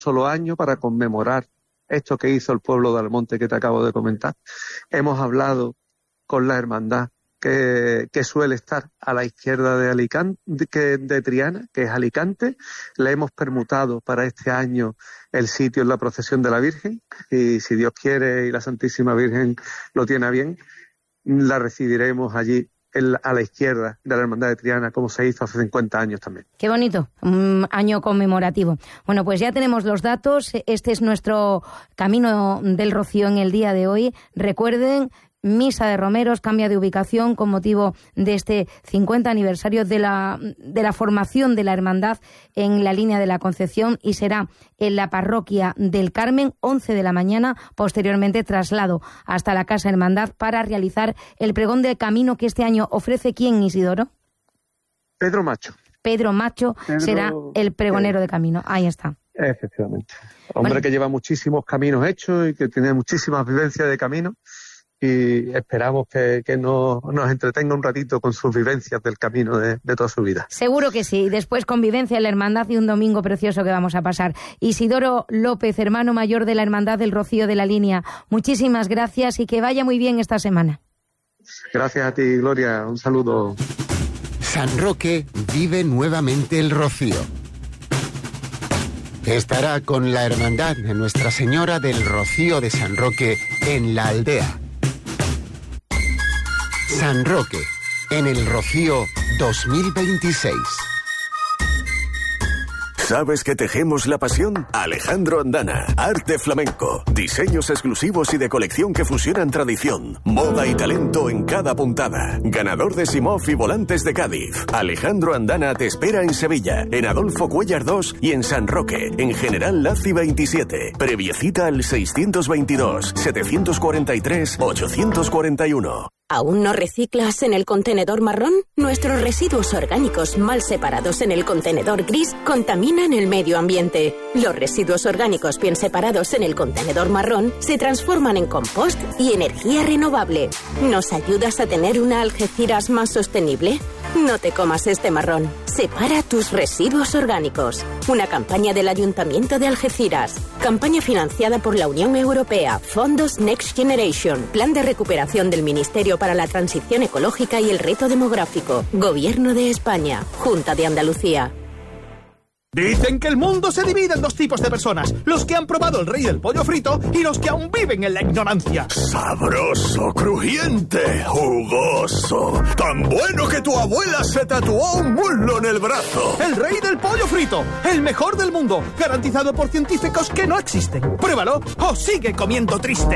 solo año para conmemorar esto que hizo el pueblo de Almonte que te acabo de comentar. Hemos hablado con la hermandad que suele estar a la izquierda de Alicante, de Triana, que es Alicante. Le hemos permutado para este año el sitio en la procesión de la Virgen, y si Dios quiere y la Santísima Virgen lo tiene a bien, la recibiremos allí a la izquierda de la Hermandad de Triana, como se hizo hace 50 años también. Qué bonito, un año conmemorativo. Bueno, pues ya tenemos los datos. Este es nuestro Camino del Rocío en el día de hoy. Recuerden, Misa de Romeros cambia de ubicación con motivo de este 50 aniversario de la formación de la hermandad en la línea de la Concepción, y será en la parroquia del Carmen, 11 de la mañana, posteriormente traslado hasta la Casa Hermandad para realizar el pregón de camino que este año ofrece ¿quién, Isidoro? Pedro Macho. Pedro Macho será el pregonero de camino. Ahí está. Efectivamente. Hombre que lleva muchísimos caminos hechos y que tiene muchísimas vivencias de camino. Y esperamos que nos entretenga un ratito con sus vivencias del camino de toda su vida. Seguro que sí. Después convivencia en la hermandad y un domingo precioso que vamos a pasar. Isidoro López, hermano mayor de la Hermandad del Rocío de la Línea, muchísimas gracias y que vaya muy bien esta semana. Gracias a ti, Gloria. Un saludo. San Roque vive nuevamente el Rocío. Estará con la Hermandad de Nuestra Señora del Rocío de San Roque en la aldea. San Roque, en el Rocío 2026. ¿Sabes que tejemos la pasión? Alejandro Andana, arte flamenco, diseños exclusivos y de colección que fusionan tradición, moda y talento en cada puntada. Ganador de Simov y Volantes de Cádiz. Alejandro Andana te espera en Sevilla, en Adolfo Cuéllar 2 y en San Roque, en General Laci 27. Previecita al 622-743-841. ¿Aún no reciclas en el contenedor marrón? Nuestros residuos orgánicos mal separados en el contenedor gris contaminan el medio ambiente. Los residuos orgánicos bien separados en el contenedor marrón se transforman en compost y energía renovable. ¿Nos ayudas a tener una Algeciras más sostenible? No te comas este marrón. Separa tus residuos orgánicos. Una campaña del Ayuntamiento de Algeciras. Campaña financiada por la Unión Europea, Fondos Next Generation, Plan de Recuperación del Ministerio para la Transición Ecológica y el Reto Demográfico, Gobierno de España, Junta de Andalucía. Dicen que el mundo se divide en dos tipos de personas: los que han probado el rey del pollo frito y los que aún viven en la ignorancia. Sabroso, crujiente, jugoso, tan bueno que tu abuela se tatuó un muslo en el brazo. El rey del pollo frito, el mejor del mundo, garantizado por científicos que no existen. Pruébalo o sigue comiendo triste.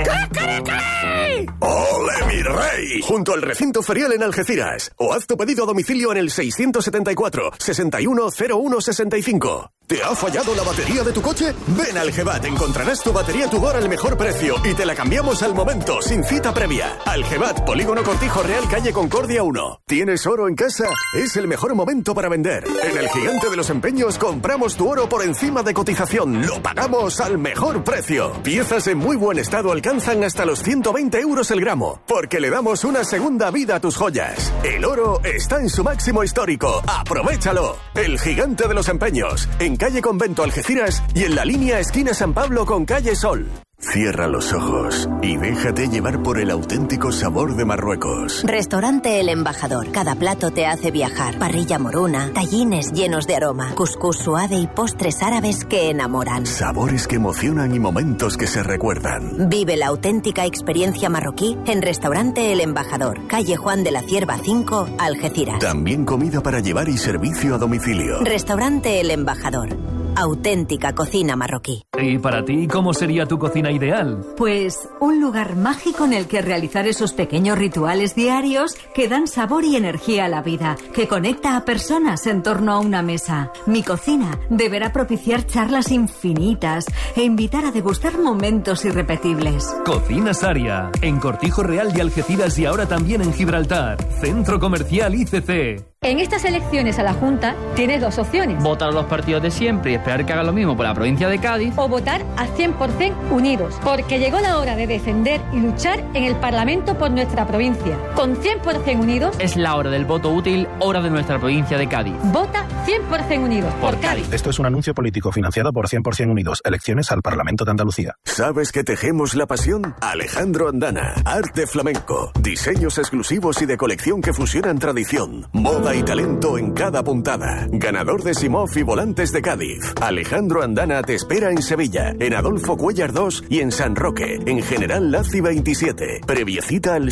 ¡Cri! ¡Ole mi rey! Junto al recinto ferial en Algeciras. O haz tu pedido a domicilio en el 674 61 01 65. ¿Te ha fallado la batería de tu coche? Ven al Gebat, encontrarás tu batería Tudor al mejor precio y te la cambiamos al momento, sin cita previa. Al Gebat, Polígono Cortijo Real, calle Concordia 1. ¿Tienes oro en casa? Es el mejor momento para vender. En el Gigante de los Empeños compramos tu oro por encima de cotización. Lo pagamos al mejor precio. Piezas en muy buen estado alcanzan hasta los 120 euros el gramo, porque le damos una segunda vida a tus joyas. El oro está en su máximo histórico. ¡Aprovéchalo! El Gigante de los Empeños, en calle Convento Algeciras y en la línea esquina San Pablo con calle Sol. Cierra los ojos y déjate llevar por el auténtico sabor de Marruecos. Restaurante El Embajador. Cada plato te hace viajar. Parrilla moruna, tallines llenos de aroma, cuscús suave y postres árabes que enamoran. Sabores que emocionan y momentos que se recuerdan. Vive la auténtica experiencia marroquí en Restaurante El Embajador, calle Juan de la Cierva 5, Algeciras. También comida para llevar y servicio a domicilio. Restaurante El Embajador. Auténtica cocina marroquí. ¿Y para ti cómo sería tu cocina ideal? Pues un lugar mágico en el que realizar esos pequeños rituales diarios que dan sabor y energía a la vida, que conecta a personas en torno a una mesa. Mi cocina deberá propiciar charlas infinitas e invitar a degustar momentos irrepetibles. Cocina Saria, en Cortijo Real de Algeciras y ahora también en Gibraltar. Centro Comercial ICC. En estas elecciones a la Junta tienes dos opciones. Votar a los partidos de siempre y esperar que hagan lo mismo por la provincia de Cádiz. O votar a 100% unidos, porque llegó la hora de defender y luchar en el Parlamento por nuestra provincia. Con 100% unidos... Es la hora del voto útil, hora de nuestra provincia de Cádiz. Vota 100% unidos. Por Cádiz. Esto es un anuncio político financiado por 100% Unidos. Elecciones al Parlamento de Andalucía. ¿Sabes que tejemos la pasión? Alejandro Andana. Arte flamenco. Diseños exclusivos y de colección que fusionan tradición, moda y talento en cada puntada. Ganador de Simov y Volantes de Cádiz. Alejandro Andana te espera en Sevilla, en Adolfo Cuéllar 2 y en San Roque, en General Laci 27. Previecita al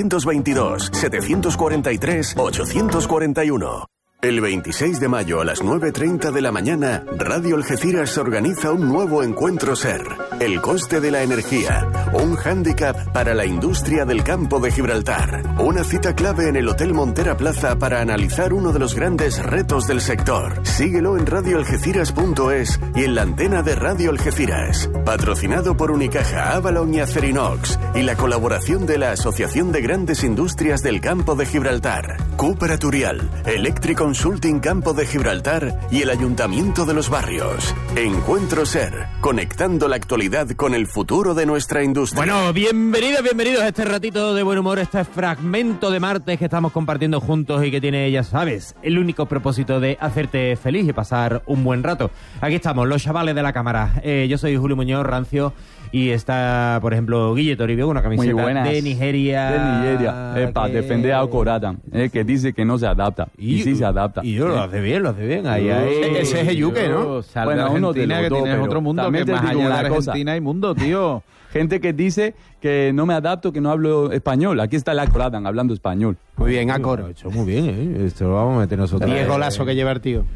622-743-841. El 26 de mayo a las 9:30 de la mañana, Radio Algeciras organiza un nuevo encuentro SER. El coste de la energía, un hándicap para la industria del campo de Gibraltar. Una cita clave en el Hotel Montera Plaza para analizar uno de los grandes retos del sector. Síguelo en radioalgeciras.es y en la antena de Radio Algeciras. Patrocinado por Unicaja, Avalon y Acerinox y la colaboración de la Asociación de Grandes Industrias del Campo de Gibraltar. Cooper Aturial, Electric Consulting Campo de Gibraltar y el Ayuntamiento de los Barrios. Encuentro SER, conectando la actualidad con el futuro de nuestra industria. Bueno, bienvenidos a este ratito de buen humor, este fragmento de martes que estamos compartiendo juntos y que tiene, ya sabes, el único propósito de hacerte feliz y pasar un buen rato. Aquí estamos, los chavales de la cámara. Yo soy Julio Muñoz Rancio y está, por ejemplo, Guille Toribio, una camiseta de Nigeria. Para defender a Coratan, que dice que no se adapta. Y sí se adapta. Y yo lo hace bien. Ahí. Ese es el Yuque, ¿no? Bueno, uno de los que dos, tienes otro mundo, que más allá de Argentina hay mundo, tío. Gente que dice que no me adapto, que no hablo español. Aquí está la Coratan hablando español. Muy bien, Acor. Lo ha hecho muy bien, Esto lo vamos a meter nosotros. 10 golazos que lleva el tío.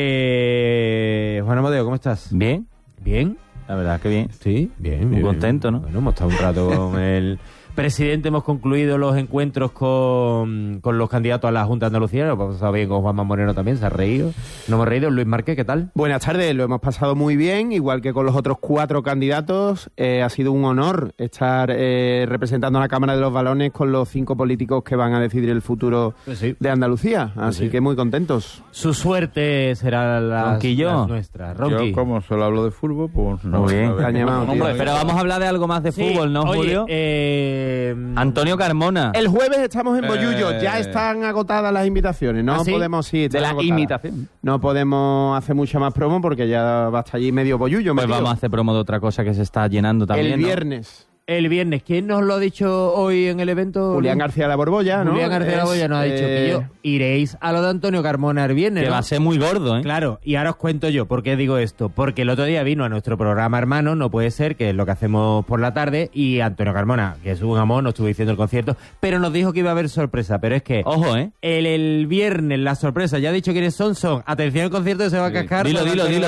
Juan Amadeo, ¿cómo estás? Bien. La verdad que bien. Sí, bien. Muy contento, ¿no? Bueno, hemos estado un rato con el presidente, hemos concluido los encuentros con los candidatos a la Junta de Andalucía. Lo hemos pasado bien con Juanma Moreno también, se ha reído. Nos hemos reído. Luis Márquez, ¿qué tal? Buenas tardes, lo hemos pasado muy bien, igual que con los otros 4 candidatos. Ha sido un honor estar representando a la Cámara de los Balones con los 5 políticos que van a decidir el futuro de Andalucía. Así que muy contentos. Su suerte será la nuestra. Ronqui. Yo, como solo hablo de fútbol, pues no. Muy bien. Hombre, pero vamos a hablar de algo más de fútbol, ¿no, Julio? Antonio Carmona. El jueves estamos en Bollullo, ya están agotadas las invitaciones, no podemos ir. De la imitación. No podemos hacer mucha más promo porque ya va hasta allí medio Bollullo. Pues vamos a hacer promo de otra cosa que se está llenando también. El viernes. El viernes. ¿Quién nos lo ha dicho hoy en el evento? Julián García de la Borbolla, ¿no? Julián García de la Borbolla nos ha dicho que yo iréis a lo de Antonio Carmona el viernes, que ¿no? va a ser muy gordo, ¿eh? Claro, y ahora os cuento yo por qué digo esto. Porque el otro día vino a nuestro programa hermano, No Puede Ser, que es lo que hacemos por la tarde, y Antonio Carmona, que es un amor, nos estuvo diciendo el concierto, pero nos dijo que iba a haber sorpresa. Pero es que, ojo, el viernes la sorpresa, ya ha dicho quiénes son, atención al concierto que se va a cascar. Dilo.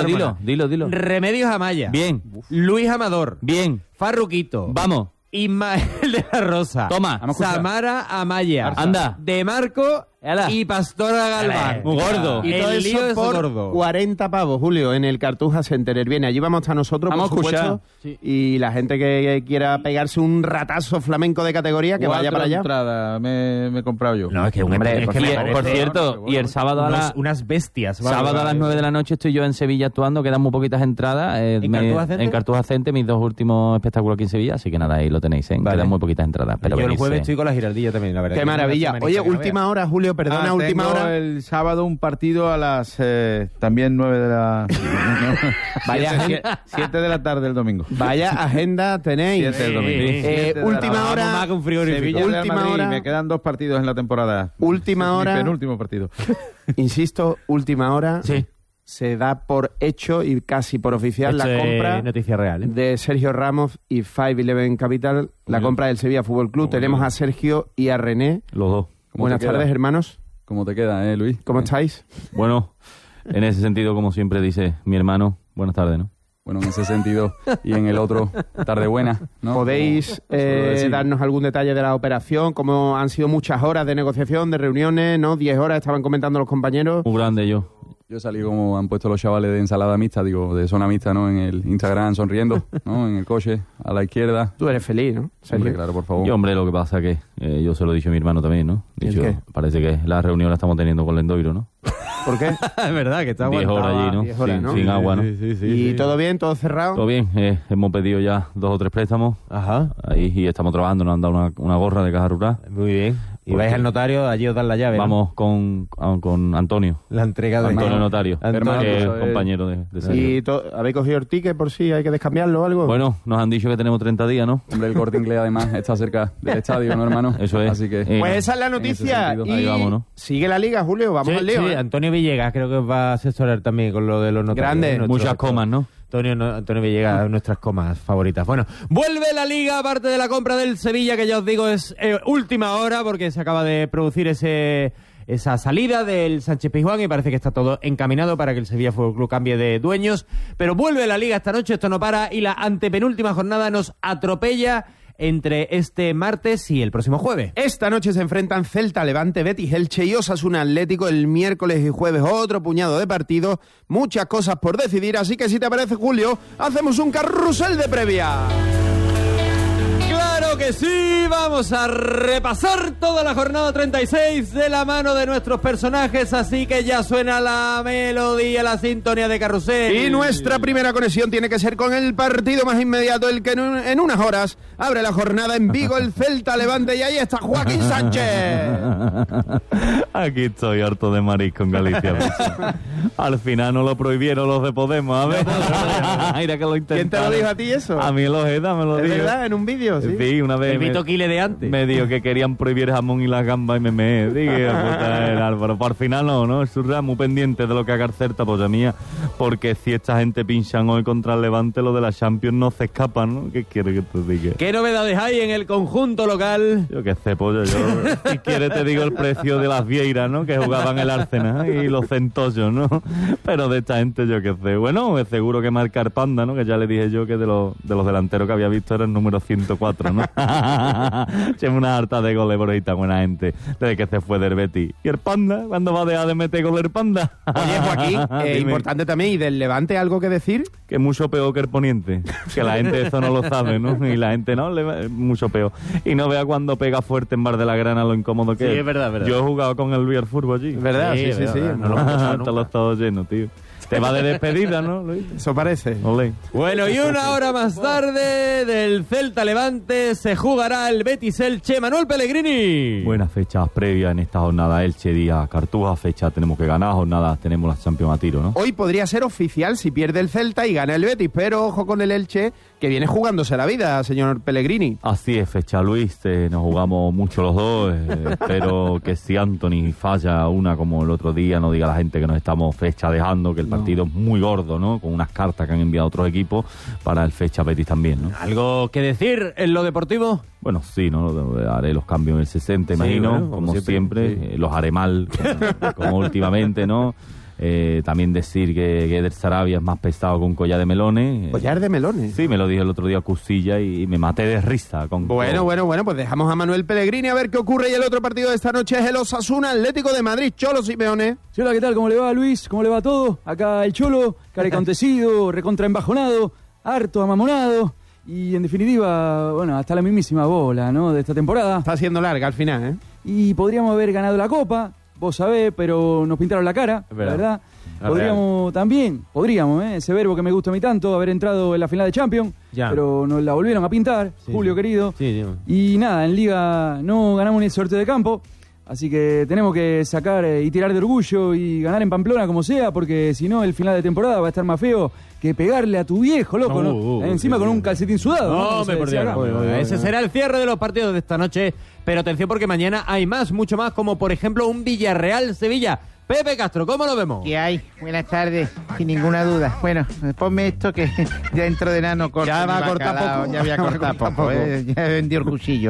Remedios Amaya. Bien. Luis Amador. Bien. Farruquito. Vamos. Ismael de la Rosa. Toma. Samara Amaya. Anda. De Marco y Pastora Galván. Muy gordo. Y todo el lío eso es por gordo. 40 pavos, Julio, en el Cartuja Center. El viernes allí vamos a estar nosotros, Vamos por supuesto. Sí. Y la gente que quiera pegarse un ratazo flamenco de categoría, que vaya para allá. Entrada, me he comprado yo. No, es que hombre, por cierto, y el sábado unas bestias. Sábado a las 9 de la noche estoy yo en Sevilla actuando, quedan muy poquitas entradas. ¿En Cartuja Center? Mis 2 últimos espectáculos aquí en Sevilla, así que nada, ahí lo tenéis, quedan muy poquitas entradas. Pero yo el jueves estoy con la Girardilla también, la verdad. Qué maravilla. Oye, última hora, Julio, perdona, última hora. El sábado un partido a las también 9 de la... Vaya 7 de la tarde el domingo. Vaya agenda tenéis. 7 del domingo. Última hora. Sevilla, última hora. Me quedan 2 partidos en la temporada. Última hora. Mi penúltimo partido. Insisto, última hora. Sí. Se da por hecho y casi por oficial la compra noticia real, de Sergio Ramos y 5-11 Capital, la compra del Sevilla Fútbol Club. Tenemos a Sergio y a René. Los dos. Buenas tardes, hermanos. ¿Cómo te queda, Luis? ¿Cómo estáis? Bueno, en ese sentido, como siempre dice mi hermano, buenas tardes, ¿no? Bueno, en ese sentido y en el otro, tarde buena, ¿no? ¿Podéis darnos algún detalle de la operación? ¿Cómo han sido muchas horas de negociación, de reuniones, ¿no? 10 horas estaban comentando los compañeros. Muy grande yo. Yo salí como han puesto los chavales de ensalada mixta, digo, de zona mixta, ¿no? En el Instagram sonriendo, ¿no? En el coche, a la izquierda. Tú eres feliz, ¿no? Hombre, claro, por favor. Yo, hombre, lo que pasa que yo se lo he dicho a mi hermano también, ¿no? Dicho, parece que la reunión la estamos teniendo con Lendoiro, ¿no? ¿Por qué? Es verdad que está 10 horas allí, ¿no? 10 horas, ¿no? Sin agua, ¿no? ¿Y todo bien? ¿Todo cerrado? Todo bien. Hemos pedido ya 2 o 3 préstamos. Ajá. Ahí y estamos trabajando, nos han dado una gorra de Caja Rural. Muy bien. Y vais al notario, allí os dan la llave. Vamos con Antonio. La entrega de Antonio Notario, Antonio, que es compañero de ¿Y habéis cogido el ticket por si hay que descambiarlo o algo? Bueno, nos han dicho que tenemos 30 días, ¿no? Hombre, el Corte Inglés además está cerca del estadio, ¿no, hermano? Eso es. Así que, pues esa es la noticia. Y ahí vamos, ¿no? Sigue la liga, Julio, vamos al lío. Sí, Antonio Villegas creo que os va a asesorar también con lo de los notarios. Grande. Muchas comas, ¿no? Antonio Villegas, nuestras comas favoritas. Bueno, vuelve la Liga, aparte de la compra del Sevilla, que ya os digo es última hora, porque se acaba de producir esa salida del Sánchez Pizjuán y parece que está todo encaminado para que el Sevilla Fútbol Club cambie de dueños. Pero vuelve la Liga esta noche, esto no para, y la antepenúltima jornada nos atropella entre este martes y el próximo jueves. Esta noche se enfrentan Celta, Levante, Betis, Elche y Osasuna Atlético. El miércoles y jueves otro puñado de partidos, muchas cosas por decidir, así que si te parece, Julio, hacemos un carrusel de previa. ¡Claro que sí! Vamos a repasar toda la jornada 36 de la mano de nuestros personajes, así que ya suena la melodía, la sintonía de carrusel. Y nuestra primera conexión tiene que ser con el partido más inmediato, el que en unas horas abre la jornada en Vigo, el Celta Levante, y ahí está Joaquín Sánchez. Aquí estoy harto de marisco en Galicia. Al final no lo prohibieron los de Podemos, a ver. Mira que lo ¿Quién te lo dijo a ti eso? A mí el Ojeda me lo dijo. ¿Es verdad? ¿En un vídeo? Sí, una vez. El Vito Quile de antes. Me dijo que querían prohibir el jamón y la gamba y me dije, puta, el Álvaro. Por al final no, es muy pendiente de lo que haga el Celta, polla mía, porque si esta gente pinchan hoy contra el Levante, lo de la Champions no se escapan, ¿no? ¿Qué quiere que te diga? ¿Qué novedades hay en el conjunto local? Yo qué sé, pollo, si quieres te digo el precio de las Vieiras, ¿no? Que jugaban el Arsenal y los Centollos, ¿no? Pero de esta gente yo qué sé. Bueno, es seguro que marcar Panda, ¿no? Que ya le dije yo que de los delanteros que había visto era el número 104, ¿no? Echemos una harta de goles por ahí, tan buena gente, desde que se fue del Betis. ¿Y el Panda? ¿Cuándo va a dejar de meter gol el Panda? Oye, Joaquín, importante también, ¿y del Levante algo que decir? Que es mucho peor que el Poniente, que la gente eso no lo sabe, ¿no? Y la gente no, mucho peor. Y no vea cuando pega fuerte en Bar de la Grana lo incómodo que es. Sí, es verdad. Yo he jugado con el Luis Furbo allí. ¿Verdad? Sí. No lo he pasado nunca. Te lo he estado lleno, tío. Te va de despedida, ¿no, Luis? Eso parece. Olé. Bueno, y una hora más tarde del Celta Levante se jugará el Betis Elche. Manuel Pellegrini. Buenas fechas previas en esta jornada. Elche, día Cartuja, fecha tenemos que ganar, jornadas tenemos la Champions a tiro, ¿no? Hoy podría ser oficial si pierde el Celta y gana el Betis, pero ojo con el Elche, que viene jugándose la vida, señor Pellegrini. Así es, fecha, Luis, nos jugamos mucho los dos, espero que si Anthony falla una como el otro día, no diga la gente que nos estamos fecha dejando, que el partido es muy gordo, ¿no? Con unas cartas que han enviado otros equipos para el fecha Betis también, ¿no? ¿Algo que decir en lo deportivo? Bueno, sí, ¿no? Haré los cambios en el 60, imagino, bueno, como siempre. Sí. Los haré mal, como últimamente, ¿no? También decir que Eder Sarabia es más pesado que un collar de melones. ¿Collar de melones? Sí, me lo dije el otro día Cusilla y me maté de risa. Bueno, pues dejamos a Manuel Pellegrini a ver qué ocurre. Y el otro partido de esta noche es el Osasuna Atlético de Madrid. Cholo Simeone. Sí, hola, ¿qué tal? ¿Cómo le va, Luis? ¿Cómo le va todo? Acá el Cholo, carecontecido, recontraembajonado, harto amamonado. Y en definitiva, bueno, hasta la mismísima bola, ¿no? De esta temporada. Está siendo larga al final, ¿eh? Y podríamos haber ganado la Copa, vos sabés, pero nos pintaron la cara, la verdad. Podríamos, ese verbo que me gusta a mí tanto, haber entrado en la final de Champions, pero nos la volvieron a pintar, sí, Julio querido. Sí. Y nada, en Liga no ganamos ni el sorteo de campo, así que tenemos que sacar y tirar de orgullo y ganar en Pamplona como sea, porque si no el final de temporada va a estar más feo que pegarle a tu viejo, loco, ¿no? Encima con un calcetín sudado. No, me perdí. Ese será el cierre de los partidos de esta noche, pero atención porque mañana hay más, mucho más, como por ejemplo un Villarreal-Sevilla. Pepe Castro, ¿cómo lo vemos? ¿Qué hay? Buenas tardes, sin ninguna duda. Bueno, ponme esto que dentro de nada no corta. Ya va a cortar poco. Ya voy a cortar poco. Ya vendí el cuchillo.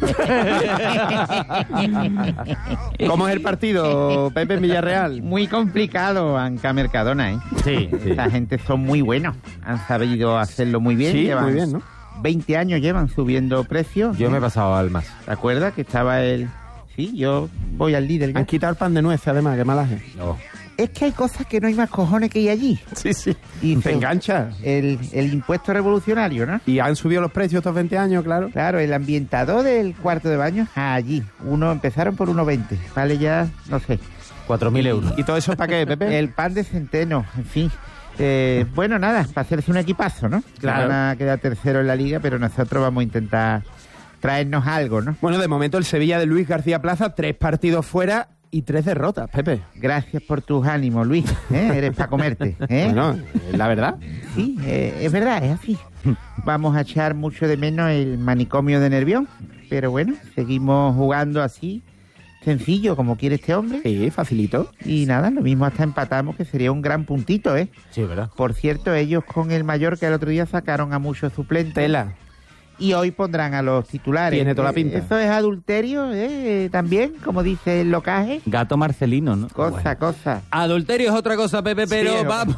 ¿Cómo es el partido, Pepe, en Villarreal? Muy complicado, Anca Mercadona, ¿eh? Sí. Esta gente son muy buenos. Han sabido hacerlo muy bien. Sí, muy bien, ¿no? 20 años llevan subiendo precios. Yo me he pasado al más. ¿Te acuerdas que estaba el...? Sí, yo voy al líder. Han quitado el pan de nuez, además, qué malaje. No. Es que hay cosas que no hay más cojones que ir allí. Sí. Y te engancha. El impuesto revolucionario, ¿no? Y han subido los precios estos 20 años, claro. Claro, el ambientador del cuarto de baño, allí. Empezaron por 1,20. Vale ya, no sé. 4.000 euros. ¿Y todo eso para qué, Pepe? El pan de centeno, en fin. Bueno, nada, para hacerse un equipazo, ¿no? Claro. Van a quedar tercero en la liga, pero nosotros vamos a intentar traernos algo, ¿no? Bueno, de momento el Sevilla de Luis García Plaza, 3 partidos fuera y 3 derrotas, Pepe. Gracias por tus ánimos, Luis. Eres para comerte. Bueno, la verdad. Sí, es verdad, es así. Vamos a echar mucho de menos el manicomio de Nervión, pero bueno, seguimos jugando así, sencillo, como quiere este hombre. Sí, facilito. Y nada, lo mismo hasta empatamos, que sería un gran puntito, ¿eh? Sí, ¿verdad? Por cierto, ellos con el Mallorca el otro día sacaron a muchos suplentes. Tela. Y hoy pondrán a los titulares. Tiene toda la pinta. Eso es adulterio, también, como dice el locaje. Gato Marcelino, ¿no? Cosa. Adulterio es otra cosa, Pepe, pero Sí, vamos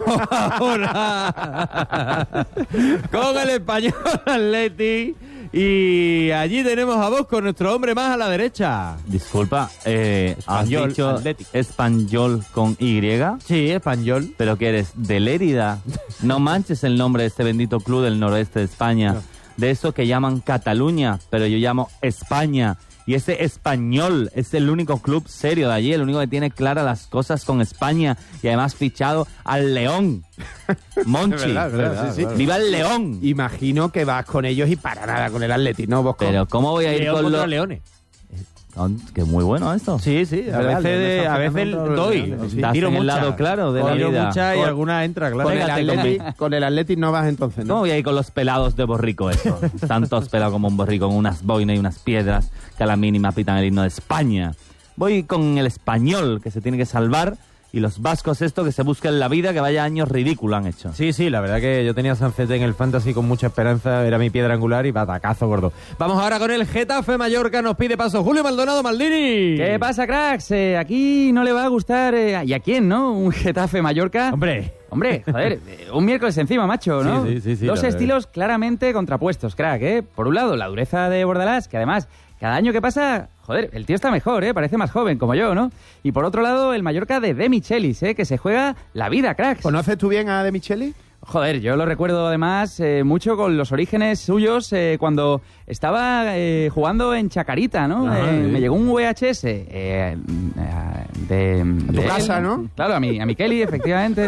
ahora con el Español Atleti. Y allí tenemos a vos con nuestro hombre más a la derecha. Disculpa, ¿has Español dicho Athletic. Español con Y? Sí, Español. ¿Pero que eres? ¿De Lérida? No manches el nombre de este bendito club del noroeste de España. No. De eso que llaman Cataluña, pero yo llamo España. Y ese Español es el único club serio de allí, el único que tiene claras las cosas con España. Y además fichado al León. Monchi. verdad, sí. ¡Viva el León! Imagino que vas con ellos y para nada con el Atleti, ¿no, Bosco? Pero ¿cómo voy a ir León con contra los... Leones. Que muy bueno esto. Sí, a veces doy. Estás Tiro en el mucha. lado claro de la Tiro vida. mucha y alguna entra, claro. Con el Atleti no vas entonces, ¿no? ¿Cómo voy a ir con los pelados de borrico eso? Están todos pelados como un borrico, con unas boinas y unas piedras que a la mínima pitan el himno de España. Voy con el Español, que se tiene que salvar, y los vascos esto, que se busquen la vida, que vaya años ridículos han hecho. Sí, la verdad que yo tenía a Sancete en el Fantasy con mucha esperanza, era mi piedra angular y batacazo gordo. Vamos ahora con el Getafe Mallorca, nos pide paso Julio Maldonado Maldini. ¿Qué pasa, cracks? Aquí no le va a gustar... ¿Y a quién, no? Un Getafe Mallorca. Hombre, joder, un miércoles encima, macho, ¿no? Sí, Dos estilos claramente contrapuestos, crack, ¿eh? Por un lado, la dureza de Bordalás, que además, cada año que pasa, joder, el tío está mejor, ¿eh? Parece más joven, como yo, ¿no? Y por otro lado, el Mallorca de De Michelis, que se juega la vida, cracks. ¿Conoces tú bien a De Michelis? Joder, yo lo recuerdo además mucho con los orígenes suyos cuando estaba jugando en Chacarita, ¿no? Me llegó un VHS de tu casa, él. ¿no? Claro, a mi Kelly, efectivamente.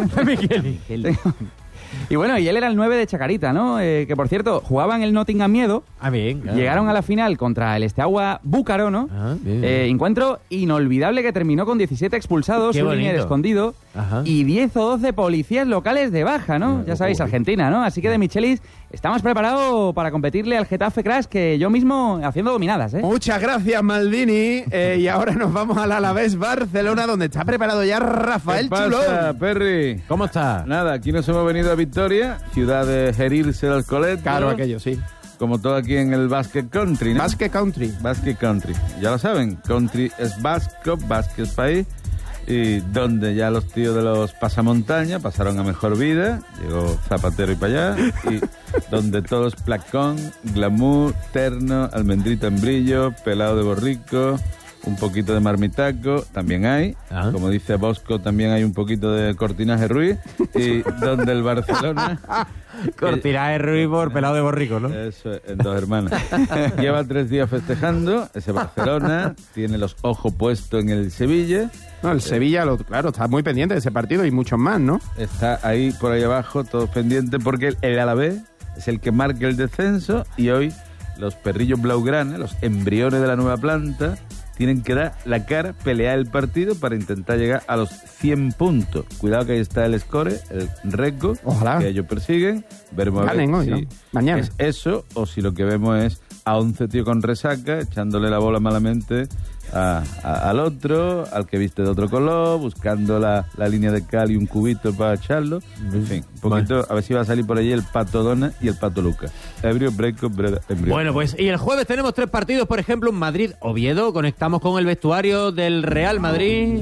Y bueno, y él era el 9 de Chacarita, ¿no? Que por cierto, jugaban el Nottingham Miedo. Ah, bien. Claro. Llegaron a la final contra el Steaua Búcaro, ¿no? Bien. Encuentro inolvidable que terminó con 17 expulsados, Qué un linier bonito. escondido y 10 o 12 policías locales de baja, ¿no? Ya sabéis, Argentina, ¿no? Así que De Michelis está más preparado para competirle al Getafe Crash que yo mismo haciendo dominadas, ¿eh? Muchas gracias, Maldini. Y ahora nos vamos al Alavés Barcelona, donde está preparado ya Rafael ¿Qué pasa, Chulón. Perry? ¿Cómo está? Nada, aquí nos hemos venido a Victoria, ciudad de Gerirse del Colet. Claro, aquello, sí. Como todo aquí en el Basque Country, ¿no? Basque Country. Basque Country. Ya lo saben, country es vasco, basque es país. Y donde ya los tíos de los pasamontaña pasaron a mejor vida, llegó Zapatero y para allá, y donde todo es placón, glamour, terno, almendrita en brillo, pelado de borrico, un poquito de marmitaco, también hay, como dice Bosco, también hay un poquito de cortinaje Ruiz, y donde el Barcelona... Cortinaje Ruiz por pelado de borrico, ¿no? Eso, en Dos Hermanas. Lleva 3 días festejando, ese Barcelona, tiene los ojos puestos en el Sevilla. No, el Sevilla, claro, está muy pendiente de ese partido y muchos más, ¿no? Está ahí, por ahí abajo, todos pendientes, porque el Alavés es el que marca el descenso y hoy los perrillos blaugrana, los embriones de la nueva planta, tienen que dar la cara, pelear el partido para intentar llegar a los 100 puntos. Cuidado que ahí está el score, el récord que ellos persiguen. Veremos Ganen a ver hoy, si ¿no? Mañana. es eso o si lo que vemos es a 11 tíos con resaca, echándole la bola malamente al otro, al que viste de otro color, buscando la línea de cal y un cubito para echarlo. En fin, un poquito, a ver si va a salir por allí el Pato Dona y el Pato Luca. Ebrio, breco, breda, embrión. Bueno, pues y el jueves tenemos 3 partidos, por ejemplo, en Madrid-Oviedo. Conectamos con el vestuario del Real Madrid.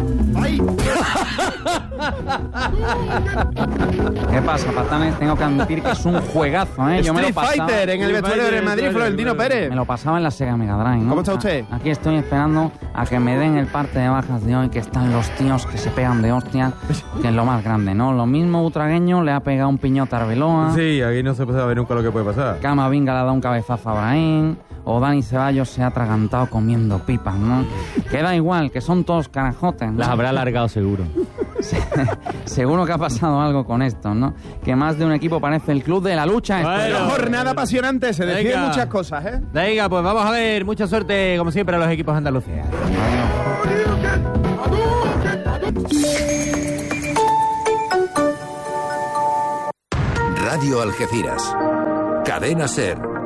¿Qué pasa, patanes? Tengo que admitir que es un juegazo, ¿eh? Yo me lo Street Fighter en el vestuario de Madrid, Florentino Pérez. Me lo pasaba en la Sega Mega Drive, ¿no? ¿Cómo está usted? Aquí estoy esperando a que me den el parte de bajas de hoy, que están los tíos que se pegan de hostias, que es lo más grande, ¿no? Lo mismo Utragueño le ha pegado un piñote a Arbeloa. Sí, aquí no se puede saber nunca lo que puede pasar. Camavinga le ha dado un cabezazo a Brahim, o Dani Ceballos se ha atragantado comiendo pipas, ¿no? Que da igual, que son todos carajotes, ¿no? Las habrá alargado seguro. Seguro que ha pasado algo con esto, ¿no? Que más de un equipo parece el club de la lucha. Bueno, jornada apasionante, se deciden muchas cosas, ¿eh? Venga, pues vamos a ver, mucha suerte, como siempre, a los equipos de Andalucía. Radio Algeciras. Cadena SER.